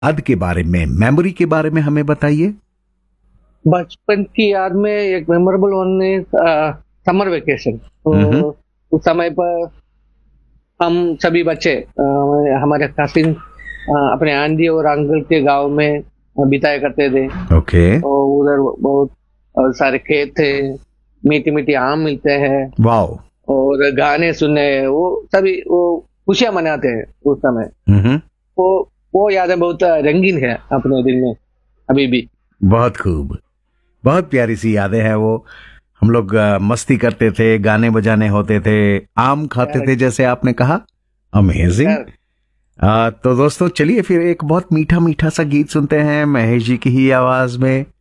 याद के बारे में, मेमोरी के बारे में हमें बताइए। बचपन की याद में एक memorable one is summer vacation. हम्म। तो उस समय पर हम सभी बच्चे हमारे कजिन अपने आंटी और अंकल के गांव में बिताया करते थे। ओके। और उधर बहुत सारे खेत थे, मीठी मीठी आम मिलते हैं वाओ। और गाने सुनने, वो सभी वो खुशियां मनाते हैं उस समय। हम्म। वो वो यादें बहुत रंगीन है अपने दिल में अभी भी। बहुत खूब, बहुत प्यारी सी यादें हैं वो। हम लोग मस्ती करते थे, गाने बजाने होते थे, आम खाते थे करेक्ट। जैसे आपने कहा। अमेजिंग। करेक्ट। तो दोस्तों चलिए फिर एक बहुत मीठा मीठा सा गीत सुनते हैं महेश जी की ही आवाज में।